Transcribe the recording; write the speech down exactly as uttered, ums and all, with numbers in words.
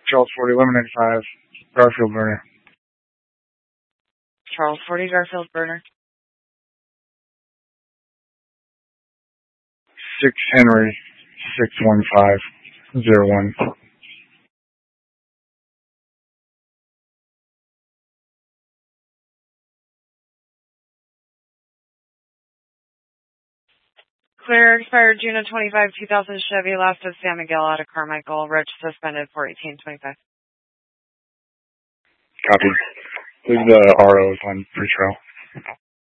Charles forty, eleven ninety-five, Garfield burner. Charles forty, Garfield burner. six Henry, six one five, zero one. Clear, expired June of twenty-five, two thousand Chevy, last of San Miguel out of Carmichael, Rich suspended for eighteen twenty-five. Copy. Leave the R Os on pre-trial.